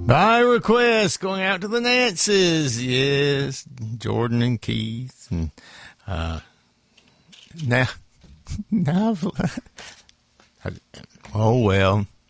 By request, going out to the Nances. Yes, Jordan and Keith. And, now, oh well.